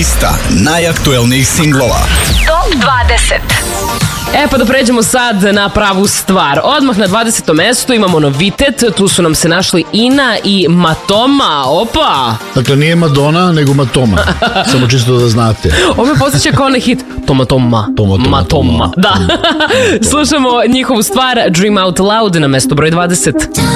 Lista najaktuelnijih singlova. Top 20. Pa da pređemo sad na pravu stvar. Odmah na 20. mestu imamo novitet, tu su nam se našli Ina i Matoma. Opa! Dakle, nije Madonna, nego Matoma. Samo čisto da znate. Ovo me posjeća kao onaj hit Toma. Da. Slušamo njihovu stvar Dream Out Loud na mestu broj 20.